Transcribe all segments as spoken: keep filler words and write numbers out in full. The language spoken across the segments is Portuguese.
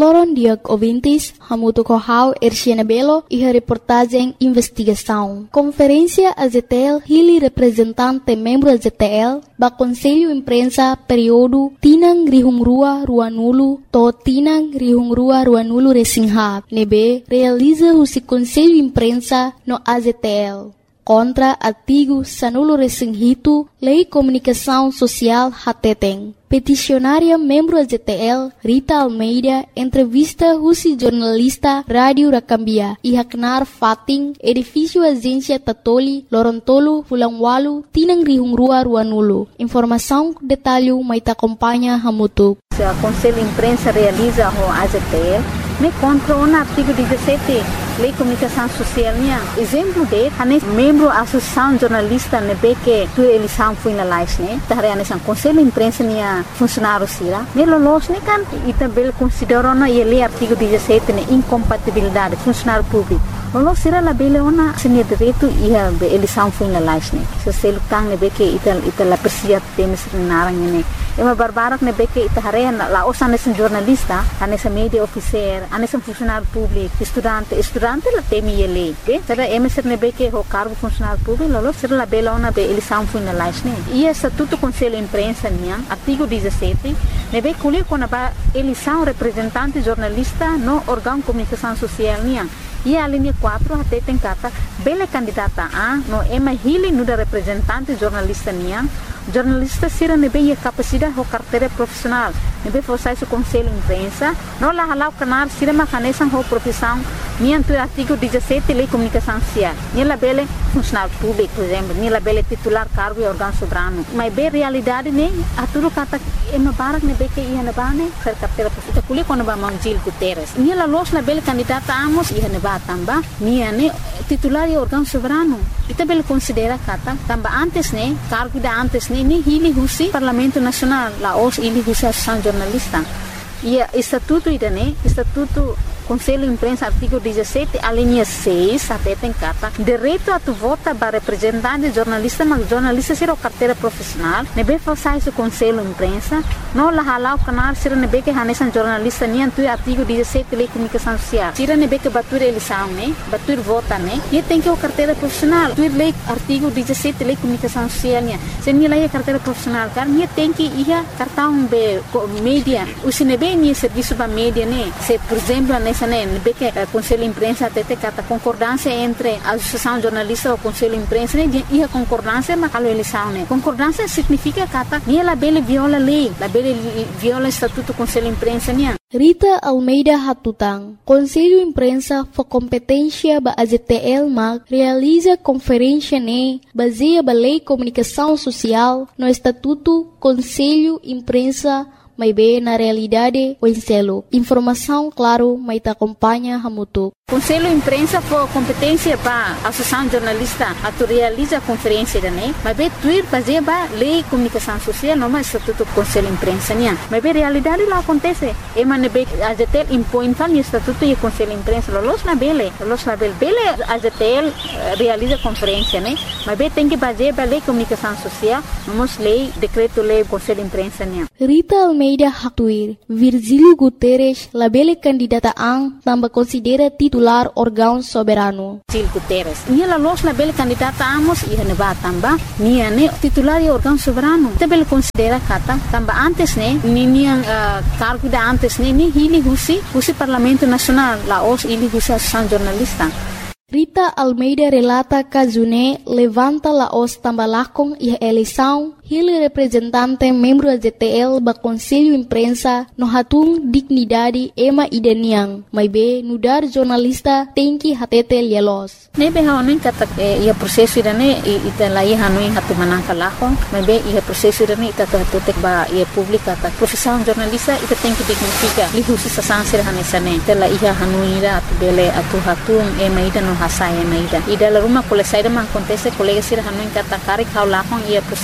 Loron Diag Ouvintes, Hamuto Kohau, Erciana Belo e a reportagem Investigação. Conferência A Z T L, Hili representante membro A Z T L, ba Conselho Imprensa período Tinang Rihungrua Ruanulu, to Tinang Rihungrua Ruanulu Resinghab, nebe realiza o Conselho Imprensa no A Z T L. Contra artigo Sanulo Resinghito, Lei Comunicação Social Hateteng. Peticionária membro A Z T L, Rita Almeida, entrevista Husi jornalista Rádio Rakambia, e Haknar Fating, edifício Agência Tatoli, Lorontolo, Fulangwalu, Tinang Rihungrua Ruanulu. Informação, detalhe, mais acompanha Hamutuk. O Conselho Imprensa realiza o A Z T L, me contra o artigo dezessete, Lei Comunicação Social. Exemplo de, hanes membro da Associação Jornalista nebe que tu eleição foi na live, né? Tahare hanes Conselho Imprensa nia funcionário sira. Me lolos ne kan e também considerou na ele artigo dezessete ne incompatibilidade funcionário público. Lolos sira la bele ona senia direito e a eleição foi na live, né? Se se lutang nebe que ital ital la persia temes narang ne. É uma barbarak nebe que tahare la osa hanes jornalista, hanes media officer, hanes funcionário público, estudante, estudante la temi ele. Okay? Será emeser nebe que o cargo funcionário público, lolos sira la bele ona be eleição foi na live, né? E estatuto Conselho Imprensa nia artigo dezessete, nebe colhe com a eleição representante jornalista no órgão de comunicação social nia. E a linha quatro até tem cata bela candidata a no ema hili no da representante jornalista nia. Jornalista sira nebe a capacidade o carteira profissional. Nebe forçar o Conselho Imprensa, não la halau canar sira macanesan ho profissão nia do artigo dezessete Lei Comunicação Social. Nia la bela funcionário público, por exemplo, nia la bela titular cargo e órgão soberano. Mas bem realidade ne a tudo cata ema barak nebe que ia na bane ser carteira profissional. Kuli quando ba Mangil Guterres. Nia la los la bela candidata amos ia na tamba nia ne titular e órgão soberano. Ita bela considera kata tamba antes ne cargo da antes ne ni hili husi Parlamento Nacional la os hili husi Associação Jornalista. E estatuto ida ne estatuto Conselho Imprensa artigo dezessete a linha seis até tem carta direito a tu vota para representante jornalista mas jornalista ser o carteira profissional nebe forçar o Conselho Imprensa não la halau canal ser nebe que hanesan jornalista nem tu artigo dezessete Lei Comunicação Social ser nebe que batur eleição né batur vota né e tem que o carteira profissional tu lei artigo dezessete Lei Comunicação Social né se nem lei carteira profissional car nem tem que ia cartão be mídia o se nebe nem serviço para mídia né se por exemplo nessa né nebe que o Conselho Imprensa até tem cata concordância entre a Associação Jornalista e o Conselho Imprensa né e a concordância mas a eleição né concordância significa cata nem ela bele viola lei la bele viola estatuto Conselho Imprensa né. Rita Almeida Hatutang, Conselho Imprensa for competência ba A Z T L mag realiza conferência ne baseia ba Lei Comunicação Social no Estatuto Conselho Imprensa mas bem na realidade o enselo. Informação, claro, mas te acompanha Hamutuk. Conselho Imprensa for competência para a Associação Jornalista a tu realiza a conferência da né mas bem tuir fazer ba Lei Comunicação Social não mais Estatuto Conselho Imprensa né mas bem realidade lá acontece e man bem A Z T L impõe fal Estatuto e Conselho Imprensa los na bele los na bele bele A Z T L realiza conferência né mas bem tem que fazer ba Lei Comunicação Social não lei decreto lei Conselho Imprensa né. Rita Almeida Hatuir, Virgílio Guterres, la bele candidata ang tambah considera titular órgão soberano. Virgílio Guterres, nia la los la bele candidata amos ia ne ba tamba, nia ne titular e órgão soberano. Te bele considera kata tamba antes ne, ni nia uh, cargo da antes ne, ni hili husi, husi Parlamento Nacional, la os hili husi Associação Jornalista. Rita Almeida relata que June levanta la os tambalakong e a eleição ele representante membro da Z T L ba Conselho Imprensa no hatung dignidade ema ideniang mas be nudar jornalista tem que hatete lielos nebe haonin kata ia prosesso idane ita lai hanui hatu manangka lako mas be ia prosesso idane ita tutek ba ia publika ta profissão jornalista ita tem que dignifica lihusi sasansir hanesane tela ia hanui ira atu bele atu hatung ema ida no hasai ema ida ida la rumah kole saida man acontece colega sir hanui kata kari kau lakong ia prosesso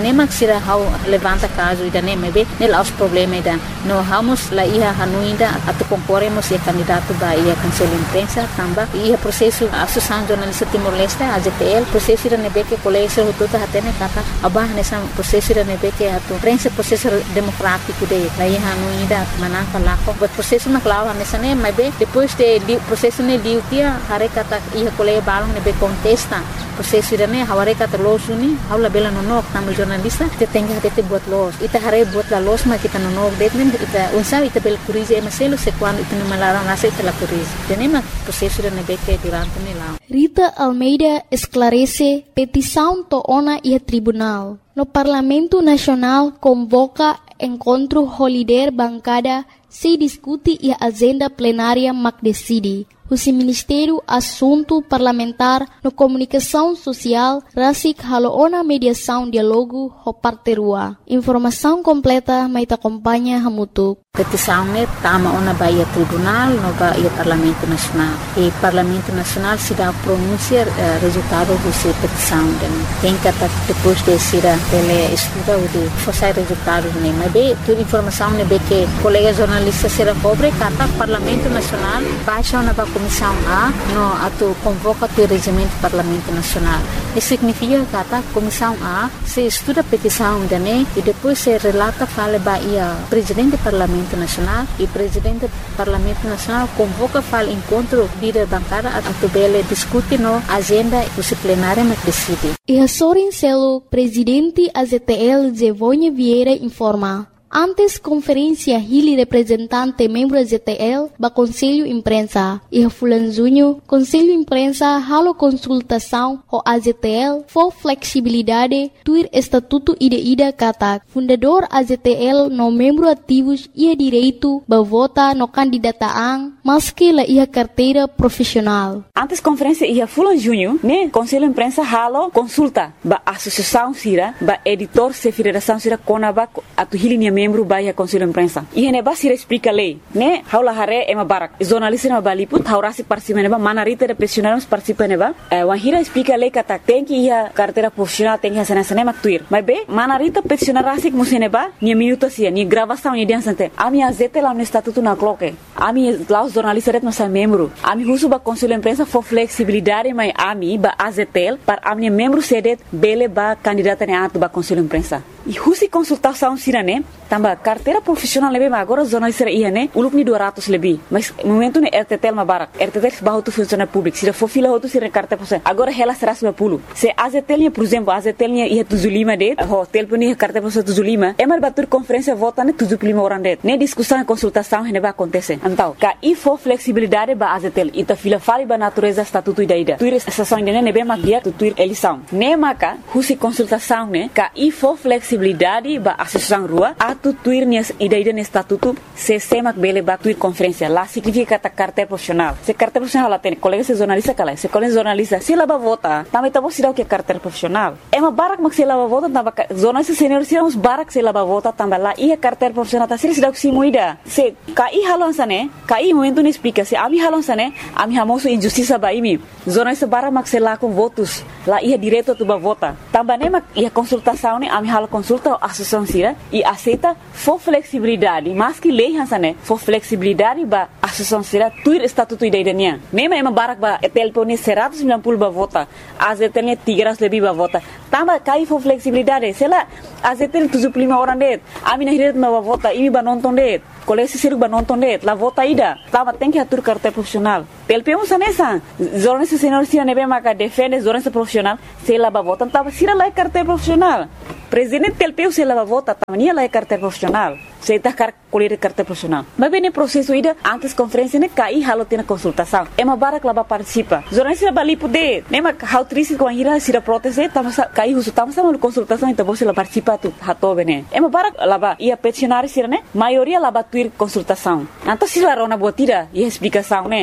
nem que será how levanta caso ida nem mebe nel aos problema ida no vamos lá ia hanuinda atu concorremos e candidato ba ia cancela imprensa tamba ia processo associação jornalista Timor-Leste a J T L processo ida nebe que colégio tudo hatene kata abah nessa processo ida nebe que atu prensa processo democrático de lá ia hanuinda manaka lá o processo na clava nessa nem mebe depois de processo ne liu dia hare kata ia colégio balong nebe contesta processo ida ne haware kata losuni haula bela nonok tamu jornalista te tenga te buat los ita hare buat la los ma kita nonok detmen ita unsa ita bel kurize maselo se quando ita no malaram nasa ita la kurize tenema processo ida nebe que durante ne lá Rita Almeida esclarece petição toona e tribunal. No Parlamento Nacional convoca encontro holiday bancada se discute e a agenda plenária mac decide. O Ministério Assunto Parlamentar no Comunicação Social rasik haloona mediação diálogo ho parterua. Informação completa mai te acompanha hamutuk. Petição ne tama ona baia tribunal no baia Parlamento Nacional. E Parlamento Nacional se dá pronunciar uh, resultado dessa petição. Tem que depois de ser ele estuda o de forçar resultado ne. Mas bem, toda informação ne be que colega jornalista será pobre kata Parlamento Nacional baixa ona ba Comissão A no ato convoca o regimento Parlamento Nacional. Isso significa kata Comissão A se estuda a petição de ne e depois se relata fala baia presidente do Parlamento Nacional e presidente do Parlamento Nacional convoca para encontro líder bancada a tubele discute no agenda disciplinária mas decide. E a Sorin Celo, presidente A Z T L Zevonha Vieira informa. Antes conferência Hili representante membro da Z T L ba Conselho Imprensa e a Fulanzunho Conselho Imprensa halo consultação ho A Z T L for flexibilidade tuir estatuto ida ida kata fundador A Z T L no membro ativos ia direito ba vota no candidataan maski la ia carteira profissional. Antes conferência ia Fulanzunho né Conselho Imprensa halo consulta ba associação sira ba editor se federação sira konaba atu Hili membro baia Conselho Imprensa. E hene ba sira explica lei, né? Haula hare ema barak. Jornalista na baliput haurasi participa neba manarita de profissionais participa neba. Eh wan hira explica lei kata tem que ia carteira profissional tem que ia sana sana tuir. Mas be manarita profissional rasik museneba ni minuto sia ni gravação ni diansante. Ami azete lá no estatuto na cloque. Ami lá os jornalistas no sa membro. Ami husu ba Conselho Imprensa for flexibilidade mai ami ba A Z T L para ami membro sedet bele ba candidata ne atu ba Conselho Imprensa. E husi consultação sira né? Tamba carteira profissional lebih agora jornalista ia né? Uluk ni dua ratus lebih. Mas momento ne R T T L ma barak. R T T L bahu tu funcionário público. Sira for fila hotu sira carteira profissional. Agora ela será sembilan puluh. Se A Z T L por exemplo, A Z T L ia tujuh puluh lima det. Ho telefon ia carteira profissional tujuh puluh lima. Emar batur conferência vota ne tujuh puluh lima orang det. Ne discussão e consultação hene ba acontece. Então, ka i for flexibilidade ba A Z T L. Ita fila fali ba natureza estatuto ida ida. Tuir estação ida ne be magia tu tuir eleição. Ne maka husi consultação ne ka i for flexibilidade ba associação rua atu tuir nias ida ida ne estatuto se semak bele ba tuir conferência lá significa kata carteira profissional. Se carteira profissional lá tem colega se jornalista kala. Se colega jornalista se lá ba vota, também tá você dá o que carteira profissional. É uma barak mak se lá ba vota tamba jornalista senior se uns barak se lá ba vota tamba lá ia carteira profissional tá se dá o que muida. Se kai halon sane, kai momento ne explica se ami halon sane, ami hamoso injustiça ba imi. Jornalista barak mak se lá com votos, lá ia direto tu ba vota. Tamba ne mak ia consultação ne ami halo consulta associação sira e aceita for flexibilidade, mas que lei hansane for flexibilidade ba associação sira tuir estatuto ida idania. Nema ema barak ba telpone seratus sembilan puluh ba vota, A Z T L tiga ratus lebih ba vota. Tamba kai for flexibilidade, sela A Z T L tujuh puluh lima orang det. Ami nahiret ba vota, imi ba nonton det. Kolesi siruk ba nonton det, la vota ida. Tamba tem que atur carteira profissional. Telpemos sanesa. Jornalista senior sira nebe maka defende jornalista profissional, se la ba vota, tamba sira la carteira profissional. Presidente telpeu se la ba vota, tamba nia la carteira profissional. Se tá car colher carteira profissional. Mas bem processo ida antes conferência ne kai halo tina consultação. Ema barak laba participa. Jornalista bali poder. Nema how triste com a ira sira proteste, tamba kai husu tamba sama consultação então você la participa tu hato bene. Ema barak laba ia peticionário sira ne maioria laba tuir consultação. Então se la rona botira e explicação ne. Ne bem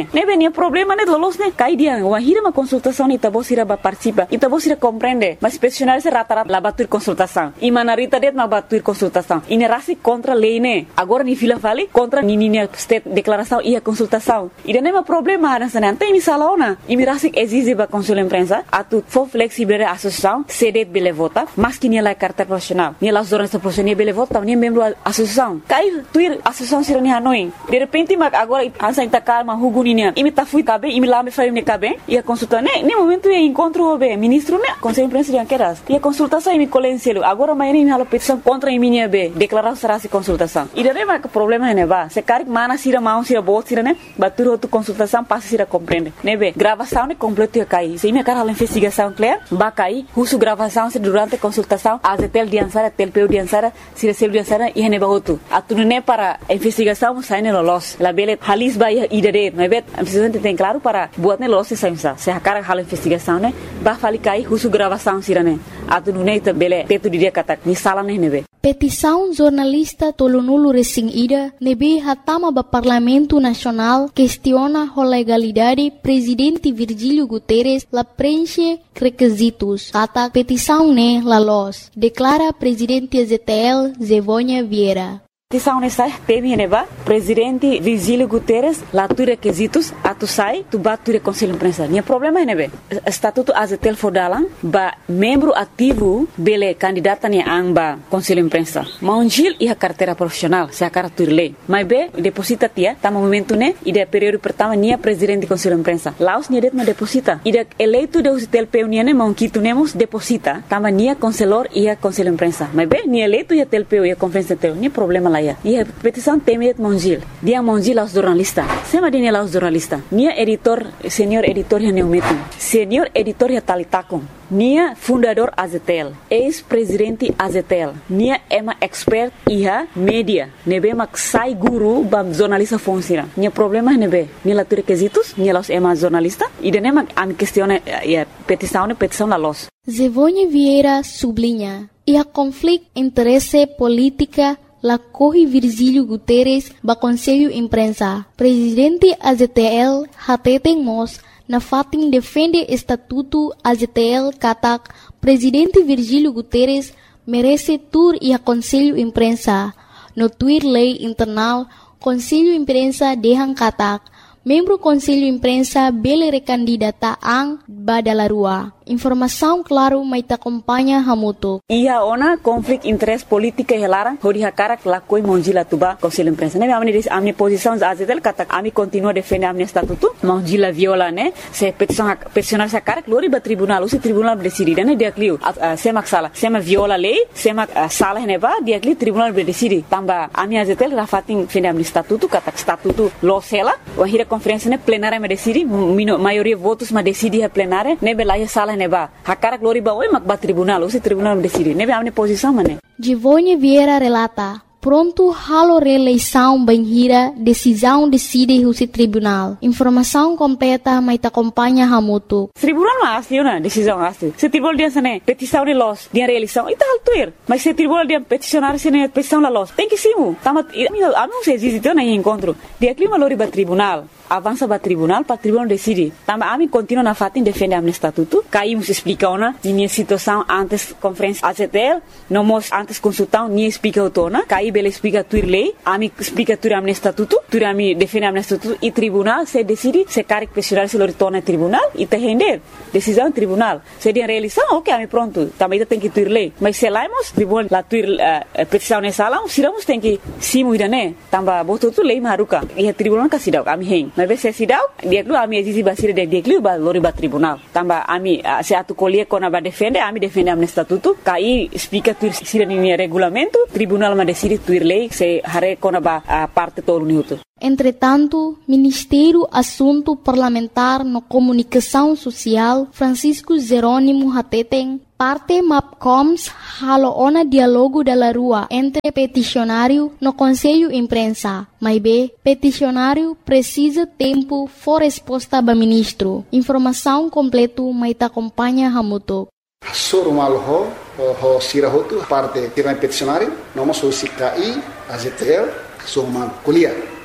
Minha problema né lolos né cai dia uma hira uma consultação e tabo sira ba participa e tabo sira compreende mas peticionário se rata la batur consultação e manarita det ma batur consultação e nerasi contra lei né agora ni fila vale contra ni ni state declaração e a consultação e não é problema nessa né tem misalona e mirasi exige ba consul imprensa atu for flexible a associação cede bele vota mas que ni la carta profissional ni la zona profissional bele vota ni membro associação cai tuir associação sira ni hanoi de repente mas agora ansa inta calma huguninia e me tá fui cabe e me lá me falei me cabe e a consulta né nem momento eu encontro o be ministro né conselho imprensa de anqueras e a consultação e me colencielo agora amanhã me hala petição contra a minha be declarar será se consultação e daí mas problema é né ba se cari mana sira mão sira bot sira né batur outra consultação passa sira compreende né be gravação né completo e cai se me cara a investigação clear ba cai husu gravação se durante a consultação a tel de ansara tel peu de ansara sira sel de ansara e ne ba outro atu né para a investigação sai né los la bele halis ba e dere mas bet a presidente tem claro para buat né los se se a cara hala investigação né ba fali cai husu gravação sira né atu né ta bele teto de dia kata ni sala né nebe petição jornalista tolonulu recém ida nebe hatama ba Parlamento Nacional questiona a legalidade presidente Virgílio Guterres la preenche requisitos kata petição né la los declara presidente Z T L Zevônia Vieira. Petição nessa teme neba presidente Virgílio Guterres lá tu requisitos atu sai tu batu conselho imprensa minha problema é nebe estatuto azetel fodalan ba membro ativo bele candidata ni amba conselho imprensa maunjil e a carteira profissional se a carteira lei mas be deposita tia tá momento né e de período pertama nia presidente conselho imprensa laos nia det ma deposita e de eleito de azetel peuniane né maunquito nemos deposita tama nia conselor e a conselho imprensa mas be nia eleito e a tel peu e a conferência teu nia problema lá e a petição temet monjil dia monjil aos jornalista sema dia aos jornalista nia editor senior editor ya neumetum senior editor ya talitakon nia fundador Azetel ex-presidente Azetel nia ema expert iha media nebe mak sai guru bam jornalista funciona nia problema nebe nia la requisitos nia los ema jornalista e dene mak am questione ya petição ne petição la los Zevônia Vieira sublinha e a conflito interesse política la corre Virgílio Guterres ba Conselho Imprensa. Presidente A Z T L hateten mos na fatin defende estatuto A Z T L katak Presidente Virgílio Guterres merece tur e a Conselho Imprensa. No tuir lei internal Conselho Imprensa dehan katak membro Conselho Imprensa bele recandidata ang badalarua. Informação claro mai ta acompanha hamuto. Ia ona conflito interesse política helarang hori hakara lakoi monjila tuba Conselho Imprensa. Ne amni dis amni posição a azetel kata ami continua defender amni estatuto monjila viola né se petição peticionar sa cara glori ba tribunal usi tribunal decide né dia clio semak sala sema viola lei semak sala neva dia clio tribunal decide tamba ami azetel rafatin defender amni estatuto kata estatuto losela wahira conferência né plenária me decide maioria votos ma decide a plenária ne belaya sala neba hakara glori ba oi mak ba tribunal usi tribunal me decide ne amni posição mané Zevônia Vieira relata pronto halo reeleição banhira decisão decide o tribunal informação completa mai ta acompanha hamuto tribunal ma asli na decisão asli se tribunal dia sene petição de los dia reeleição e tal tuir mas se tribunal dia peticionar sene petição la los tem que simu tamat anu se existe na encontro dia clima lori ba tribunal avança ba tribunal para tribunal decide tamba ami continua na fatin defende am estatuto caímos explica ona minha situação antes conferência A Z T L não mos antes consultão ni explica otona caí bele explica tuir lei ami explica tuir am estatuto tuir ami defende am estatuto e tribunal se decide se cari questionar se lori torna tribunal e te render decisão tribunal se dia reeleição ok ami pronto também tem que tuir lei mas se laimos tribunal la tuir uh, petição nessa lá siramos tem que simu idane tamba boto tu lei maruka e tribunal ka sidau ami hen mas se sidau dia lu ami exige basira dia dia lu ba lori ba tribunal tamba ami uh, se atu colie kona ba defende ami defende am estatuto kai explica tuir sira ni regulamento tribunal ma decide tuir lei se hare kona ba uh, parte todo minuto. Entretanto, Ministério Assunto Parlamentar no Comunicação Social Francisco Jerônimo Hateten parte MAPCOMS halo ona diálogo da rua entre peticionário no Conselho Imprensa. Mas B, peticionário precisa tempo for resposta ba ministro. Informação completo mai ta acompanha hamuto. Soro malho ho sirahotu parte tirana peticionário, noma so sikai A Z T L so man kuliah.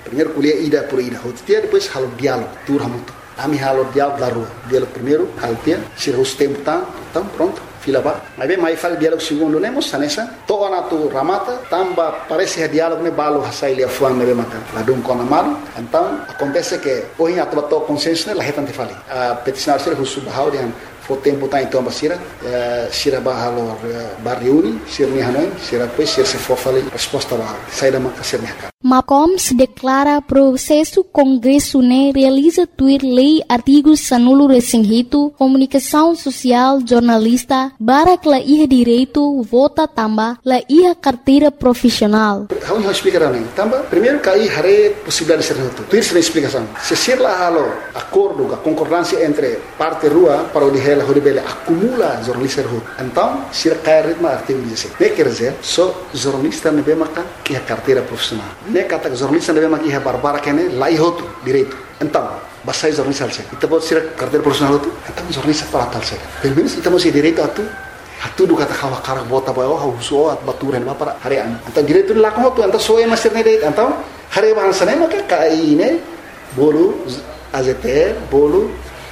Primeiro colher ida por ida, roteia, depois halo diálogo, tur hamuto. Ami halo diálogo da rua, diálogo primeiro, haltia, se o tempo tá, então pronto. Fila ba. Mas bem, mais fala diálogo segundo, né? Moça, nessa. Toda na tu ramata, tamba parece que diálogo né balo hasai lia fuan né mata. Lá dum com amado. Então acontece que hoje a tua tua consciência né lá retante fali. A peticionar ser russo bahau dia for tempo tá então basira, sira bahalo barriuni, sira ni hanoi, sira depois sira se for fali resposta bahau. Sai da mata ser mercado. Macoms declara processo Congresso né realiza tuir lei artigos sanulo resinghito, comunicação social, jornalista, barak la iha direito, vota tamba, la iha carteira profissional. How you explicar né? Tamba, primeiro cai hare possibilidade de ser ruto. Tuir se explicação. Se ser lá halo acordo, a concordância entre parte rua para o de ela horibele acumula jornalista ruto. Então, se cai ritmo artigo dezessete. Ne quer dizer, só jornalista ne bemaka iha carteira profissional. Ne kata jornalista ne bemaka iha barbara kene lá ihoto direito. Então, basta jornalista alse. Ita pode ser carteira profissional tu. Então jornalista para tal se. Pelo menos ita masih direito atu. Atu do kata kawa karak bota bawa hauso at baturan ba para harian. Então direito lá com tu, então só é master ne direito. Então, hari bahasa ne maka kai ne bolu A Z T L, bolu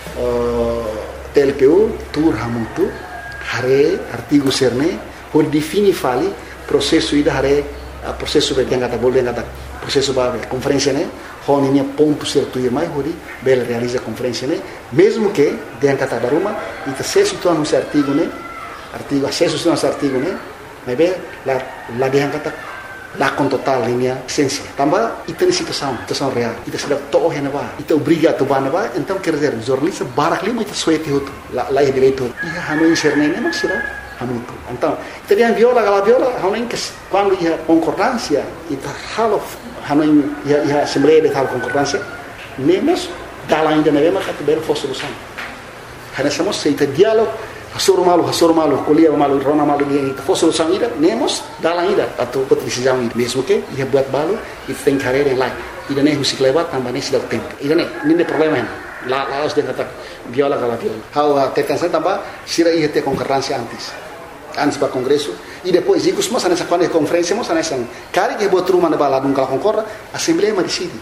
T L P U, tur hamutu, hare artigo serne, ho defini fali processo ida hare processo be kata bolu kata processo ba conferência ne. Hon ini ponto certo e mais hori bela realiza conferência né mesmo que dentro kata daruma ita acesso tu no artigo né artigo acesso no artigo né mas bem lá lá dentro kata lá com total linha essência também ita situação situação real ita sudah toh hena ba ita obriga tu ba ba então quer dizer jornalista barak lima ita suete hotu lá lá direito ia hanu inserne né mas será hamutu então ita dia viola gala viola hanu que quando ia concordância ita halo hanu ia ia assembleia de tal concordância nemos dala ainda na mesma categoria for solução hana somos seita diálogo hasor malu hasor malu colia malu rona malu dia itu for solução ida nemos dala ainda atau decisão ida mesmo que ia buat balu e tem carreira em lá ida nem musik lewat tambah nem sudah tempo ida nem ini problema lá lá os dia kata viola gala viola how tetansa tambah sira ia ter concordância antes antes para congresso e depois ikut semua nessa quando conferência semua nessa cari que buat rumah na bala nunca concorda assembleia decide.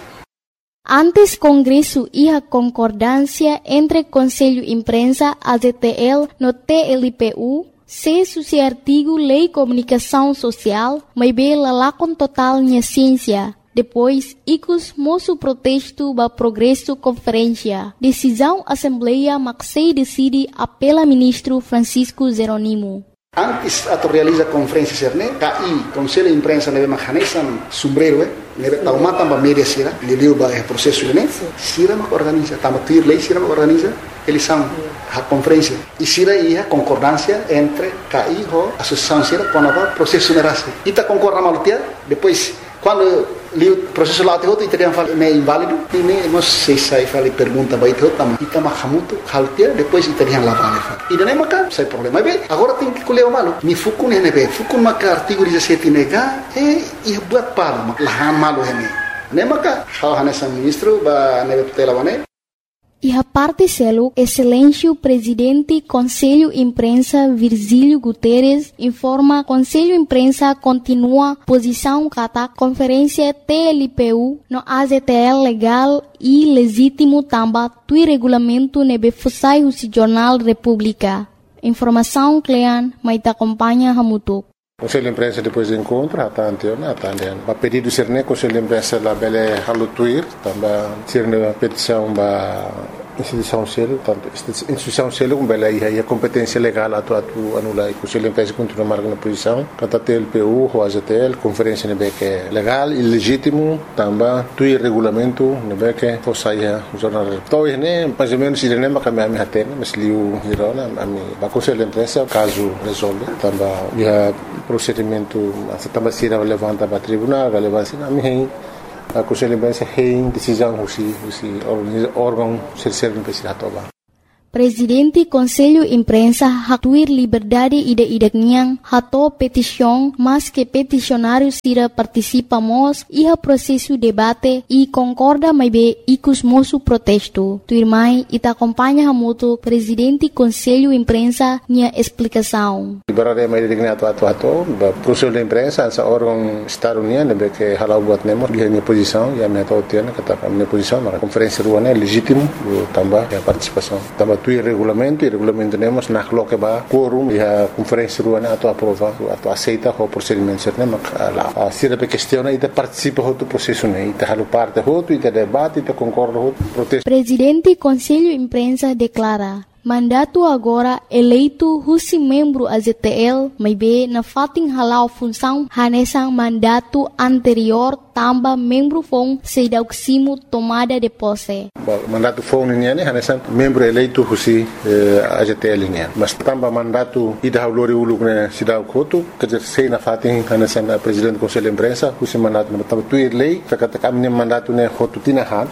Antes Congresso iha concordância entre Conselho Imprensa, A Z T L, no T L P U, se suci artigo Lei Comunicação Social, mas bela lá com total minha ciência. Depois, icus moço protesto ba progresso conferência. Decisão Assembleia Maxei decide apela ministro Francisco Zeronimo. Antes atau realiza conferência serne, K I, Conselho de Imprensa nebe mahanesan sombrero, nebe tauma tamba media sira, liliu ba é processo né, sira mak organiza, tamba tuir lei sira mak organiza, eles são a conferência. E sira ia concordância entre K I ho associação sira com a processo nerase. Ita concorda malutia, depois quando liu processo lá teu ita dia fala me inválido, e me nós sei sai fala pergunta ba itu tama ita mahamutu haltia, depois ita dia lá vale fala. E não maka sai problema. Bem, agora tem que colher o malu. Mi fukun hene be, fukun maka artigo dezessete nega, e ia buat pala mak lahan malu hene. Ne maka hal hanesa ministro ba nebe tutela bane. E a parte selo, excelência presidente Conselho Imprensa Virgílio Guterres informa Conselho Imprensa continua posição kata conferência T L P U no A Z T L legal e legítimo tamba tui regulamento nebe fusai o Jornal República. Informação Clean, mas te acompanha Hamutuk. Conselho de Imprensa depois do encontro, até anteontem, até anteontem. A pedido de Serne, Conselho de Imprensa lá bele halutuir, também Serne a petição da instituição selo, tanto instituição selo como bele aí a competência legal atu atu anula e Conselho de Imprensa continua marcando na posição, kata T L P U, o A Z T L, conferência nebe que é legal e legítimo, também tuir regulamento nebe que fosse aí o jornal. Então, né, mais ou menos Serne mas kami ami hatena, mas liu hirona ami ba Conselho de Imprensa caso resolve, também já procedimento também se levanta para tribunal, relevância na minha a Conselho de Imprensa tem decisão se se órgão ser serve para se atobar. Presidente Conselho Imprensa hatuir liberdade ida idakniang hato petition mas que peticionários sira participamos iha processo debate e concorda mai be ikus mosu protesto. Tuirmai ita acompanha hamuto Presidente Conselho Imprensa nia explicação. Liberdade mai idakniang ato ato ato, Conselho Imprensa essa órgão Estado União de que halau buat nemo dia minha posição e a minha tautiana kata minha posição na conferência ruana é legítimo tambah a participação. Tambah tu regulamento e regulamento temos na coloca ba quórum e a conferência ruana ato aprova ato aceita o procedimento certo mak lá. Se a questão ita participa do processo né, ita halu parte hotu ita debate ita concorda hotu protesto. Presidente Conselho Imprensa declara mandato agora eleito husi membro A Z T L may be na fating halau função hanesang mandato anterior tamba membro fong sedauksimo tomada de posse. Mandato fong niya ni hanesang membro eleito husi A Z T L niya. Mas tamba mandato ida haulori uluk na sidaw koto kajer sei na fating hanesang presidente Conselho Imprensa husi mandato tamba tuir lei kakata kami mandato ne hotu tinahan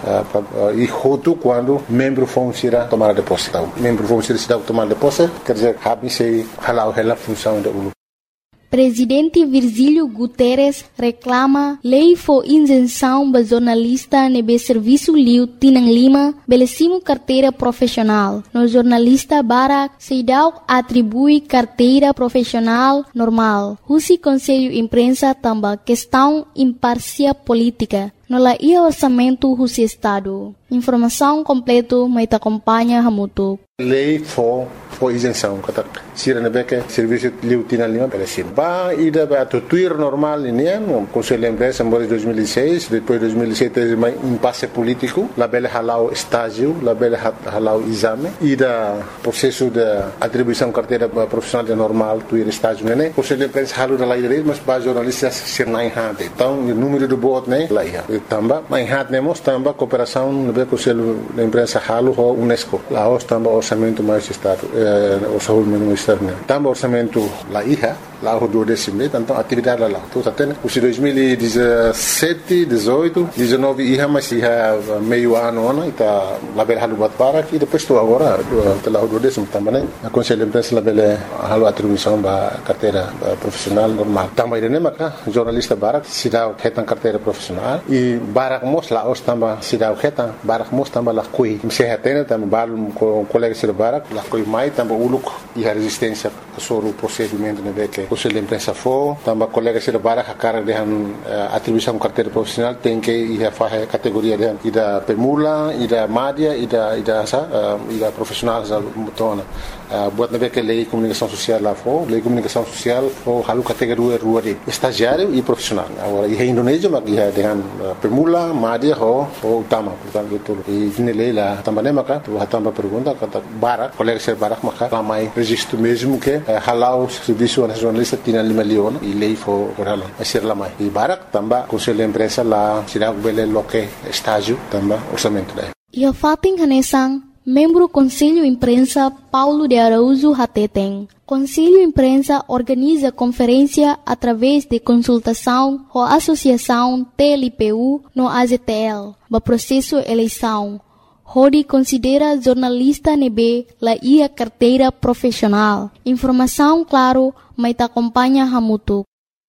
e hotu quando membro fong sira tomada de posse. Vamos ser cidade tomar de posse, quer dizer, habi sei halau hela função da U L U. Presidente Virgílio Guterres reclama lei for isenção ba jornalista nebe serviço liu tinang lima belesimo carteira profissional. No jornalista Barak Seidau atribui carteira profissional normal. Husi Conselho Imprensa tamba questão imparcial política. No la ia orçamento husi Estado. Informação completo mai ta acompanha hamutu. Lei for for isenção kata sira nebeke serviço liu tinang lima belesim. Ba ida ba tuir normal ini no Conselho Imprensa em dois mil e seis, depois dois mil e sete mai impasse político, la bele halau estágio, la bele halau exame, ida processo de atribuição carteira profissional de normal tuir estágio né. Conselho Imprensa halu da lei direito, mas ba jornalistas sir nai hade. Então o número de voto né lá ia. Tamba mai hat nemos tamba cooperação no Conselho da Imprensa halu ho UNESCO. Lá os tamba orçamento mais estado, eh, orçamento externo. Tamba orçamento lá ia. Lá o do décimo, então atividade lá. Então até os dois mil e dezessete, dezoito, dezenove ia mas ia meio ano ano está lá bela halu bat para e depois estou agora lá o do décimo também na Conselho de Imprensa lá bela halu atribuição da carteira profissional normal. Também né maca jornalista Barak se dá retan carteira profissional e Barak mos lá os também se dá retan Barak mos também lá coi se retena também balo com colega se Barak lá coi mai também uluk e a resistência sobre o procedimento né que Conselho de Imprensa for, também colegas de Barak a cara de atribuição carteira profissional tem que ir a fazer categoria de ida permula, ida média, ida ida sa, ida profissional sa mutona. Buat nabe que lei comunicação social lá for, lei comunicação social for halu categoria rua de estagiário e profissional. Agora e Indonésia mas ia dengan permula, média ho ho utama, portanto itu. E ini lei lá também maka, tu também pergunta kata Barak, colegas de Barak maka ramai registro mesmo que halau serviço nacional tinha lima leon e lei for orala a ser lá mais e Barak também Conselho de Imprensa lá será bele loque estágio também orçamento daí. E a fating hanesang membro Conselho Imprensa Paulo de Araújo Hateteng. Conselho Imprensa organiza conferência através de consultação com a Associação T L P U no A Z T L, ba processo eleição. Hodi considera jornalista nebe la ia carteira profissional. Informação claro, mas te acompanha hamutu.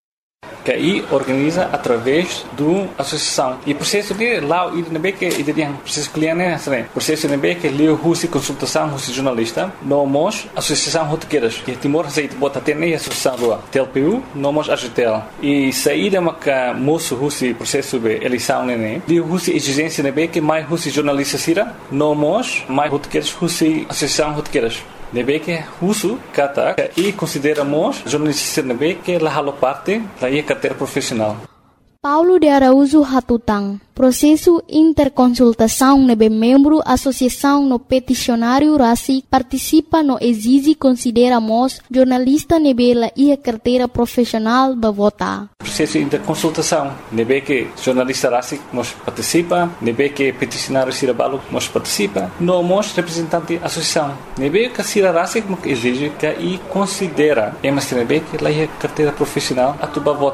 Que aí organiza através do associação e processo de lá o nebe que ele tem processo cliente né processo nebe que leu husi consultação husi jornalista nomos associação rotequeiras que Timor aceita bota até nem associação rua T L P U nomos A G T L e saída maca moço husi processo de eleição né leu husi exigência nebe que mais husi jornalista sira nomos mais rotequeiras husi associação rotequeiras nebe que uso kata e consideramos jornalista nebe que la halo parte da ia carteira profissional. Paulo de Araújo Hatutang. Processo interconsultação nebe membro associação no peticionário Rasi participa no exige consideramos jornalista nebe la ia carteira profissional ba vota. Processo interconsultação nebe que jornalista Rasi nos participa, nebe que peticionário Sirabalo nos participa, no mos representante associação. Nebe que Sira Rasi nos exige que e considera, mas nebe que la ia carteira profissional a tuba vota.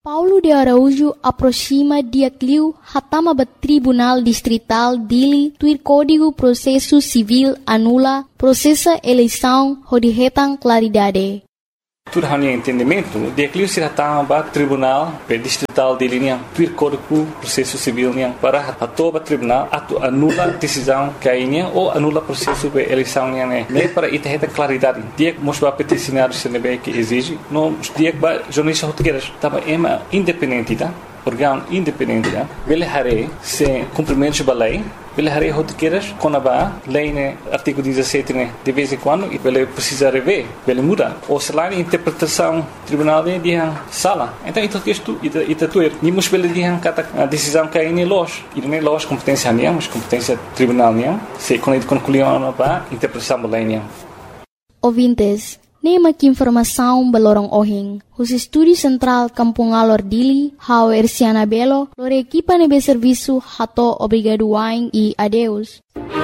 Paulo de Araújo aproxima dia cliu hatama ba Tribunal Distrital Dili tuir Código Processo Civil anula processa eleição rodihetang claridade. Tudo hanya entendimento, dia cliu se hatama ba Tribunal Distrital Dili niang tuir Código Processo Civil niang para hatoba tribunal atu anula decisão kainya ou anula processo de eleição niang ne. Ne para itaheta claridade. Dia mos ba peticionário se nebe que exige, no dia ba jornalista hotqueiras tava ema independente tá? Órgão independente tá? Vele hare se cumprimentos ba lei. Ele haré hotqueiras com a lei né artigo dezessete né de vez em quando e ele precisa rever, ele muda ou se lá a interpretação tribunal de dia sala então isso que isto ita ita tuer ni mus ele dia kata a decisão que é los e não é los competência minha mas competência tribunal minha se quando ele concluiu a interpretação da lei minha. Ouvintes, nema que informação balorong ohing. Os estúdios central Kampung Alor Dili, hau Erciana Belo, lor equipa nebe serviço hato obrigado wain e adeus.